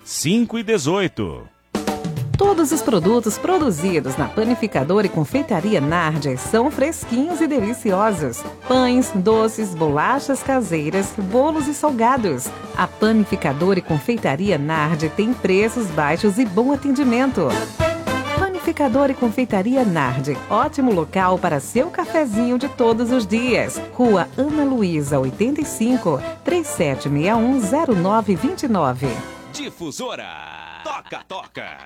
5,18. Todos os produtos produzidos na Panificadora e Confeitaria Nardi são fresquinhos e deliciosos. Pães, doces, bolachas caseiras, bolos e salgados. A Panificadora e Confeitaria Nardi tem preços baixos e bom atendimento. Panificadora e Confeitaria Nardi, ótimo local para seu cafezinho de todos os dias. Rua Ana Luísa, 85, 37610929. Difusora. Toca, toca.